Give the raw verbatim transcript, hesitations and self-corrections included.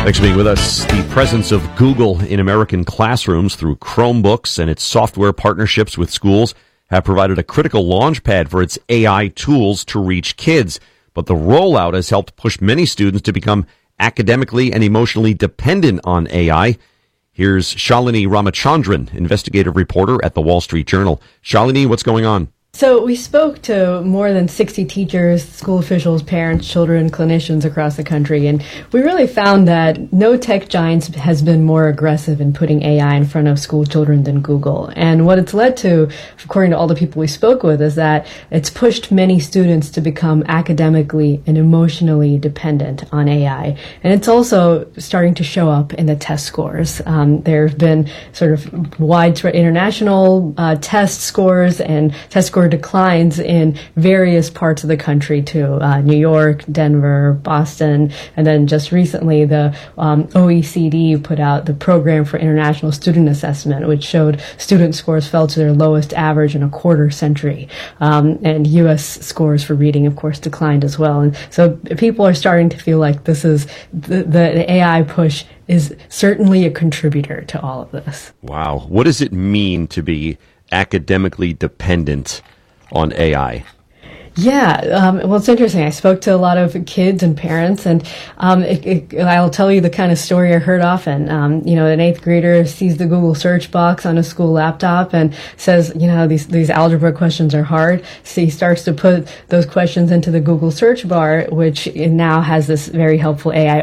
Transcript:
Thanks for being with us. The presence of Google in American classrooms through Chromebooks and its software partnerships with schools have provided a critical launchpad for its A I tools to reach kids. But the rollout has helped push many students to become academically and emotionally dependent on A I. Here's Shalini Ramachandran, investigative reporter at the Wall Street Journal. Shalini, what's going on? So we spoke to more than sixty teachers, school officials, parents, children, clinicians across the country, and we really found that no tech giant has been more aggressive in putting A I in front of school children than Google. And what it's led to, according to all the people we spoke with, is that it's pushed many students to become academically and emotionally dependent on A I. And it's also starting to show up in the test scores. Um, there have been sort of widespread international uh, test scores and test scores declines in various parts of the country too, uh, New York, Denver, Boston, and then just recently the um, O E C D put out the Program for International Student Assessment, which showed student scores fell to their lowest average in a quarter century. Um, and U S scores for reading, of course, declined as well. And so people are starting to feel like this is the, the A I push is certainly a contributor to all of this. Wow. What does it mean to be academically dependent on A I? Yeah, um, well, it's interesting. I spoke to a lot of kids and parents, and um, it, it, I'll tell you the kind of story I heard often. Um, you know, an eighth grader sees the Google search box on a school laptop and says, you know, these these algebra questions are hard. So he starts to put those questions into the Google search bar, which now has this very helpful A I